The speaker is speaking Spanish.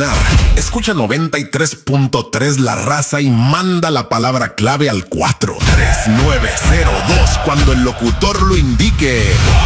ganar. Escucha 93.3 La Raza y manda la palabra clave al 43902 cuando el locutor lo indique.